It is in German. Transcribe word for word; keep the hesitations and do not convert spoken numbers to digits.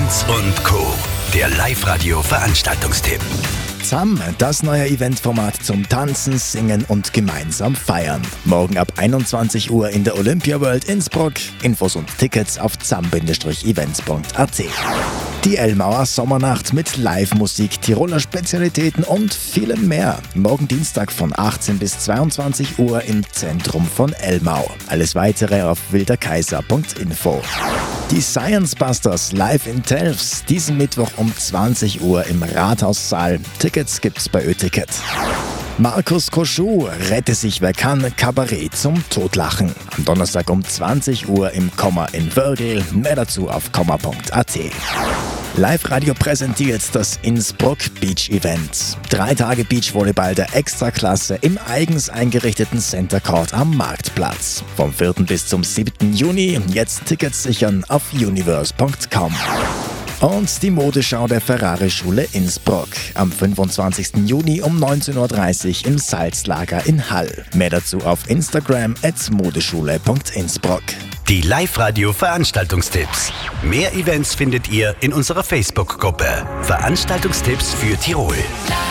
Lanz und Co. Der Live-Radio-Veranstaltungstipp. Z A M, das neue Eventformat zum Tanzen, Singen und gemeinsam feiern. Morgen ab einundzwanzig Uhr in der Olympia World Innsbruck. Infos und Tickets auf zam events punkt a t. Die Elmauer Sommernacht mit Live-Musik, Tiroler Spezialitäten und vielem mehr. Morgen Dienstag von achtzehn bis zweiundzwanzig Uhr im Zentrum von Elmau. Alles weitere auf wilderkaiser punkt info. Die Science Busters live in Telfs, diesen Mittwoch um zwanzig Uhr im Rathaussaal. Tickets gibt's bei Ö-Ticket. Markus Koschuh, Rette sich wer kann, Kabarett zum Totlachen. Am Donnerstag um zwanzig Uhr im Komma in Wörgl. Mehr dazu auf komma punkt a t. Live-Radio präsentiert das Innsbruck Beach Event. Drei Tage Beachvolleyball der Extraklasse im eigens eingerichteten Center Court am Marktplatz. Vom vierten bis zum siebten Juni. Jetzt Tickets sichern auf universe punkt com. Und die Modeschau der Ferrari-Schule Innsbruck. Am fünfundzwanzigsten Juni um neunzehn Uhr dreißig im Salzlager in Hall. Mehr dazu auf Instagram at modeschule punkt innsbruck. Die Live-Radio-Veranstaltungstipps. Mehr Events findet ihr in unserer Facebook-Gruppe. Veranstaltungstipps für Tirol.